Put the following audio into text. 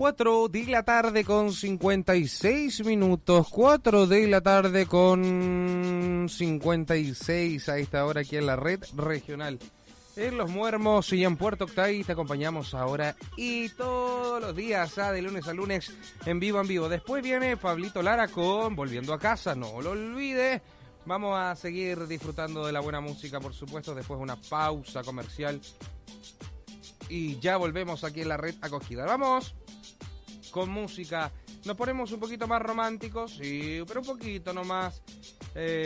4 de la tarde con 56 minutos. 4 de la tarde con 56 a esta hora aquí en la red regional. En Los Muermos y en Puerto Octay te acompañamos ahora y todos los días, de lunes a lunes, en vivo. Después viene Pablito Lara con Volviendo a Casa, no lo olvides. Vamos a seguir disfrutando de la buena música, por supuesto, después de una pausa comercial. Y ya volvemos aquí en la red acogida. Vamos con música. Nos ponemos un poquito más románticos, sí, pero un poquito nomás.